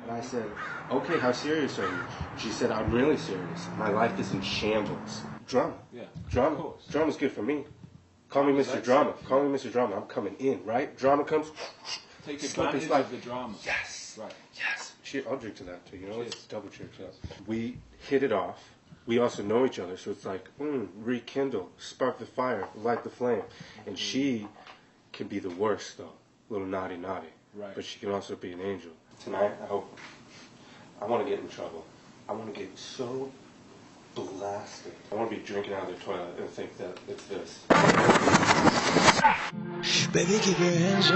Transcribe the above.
And I said, okay, how serious are you? She said, I'm really serious. My life is in shambles. Drama. Yeah. Drama. Of course. Drama's good for me. Call me Mr. Drama. Call me Mr. Drama. I'm coming in, right? Drama comes. Take advantage of the drama. Yes. Right. Yes. I'll drink to that too. You know, Cheers. it's double cheers. We hit it off. We also know each other, so it's like, rekindle, spark the fire, light the flame. And she can be the worst, though. A little naughty. Right. But she can also be an angel. Tonight, I want to get in trouble. I want to get so blasted. I want to be drinking out of the toilet and think that it's this. Baby, keep your hands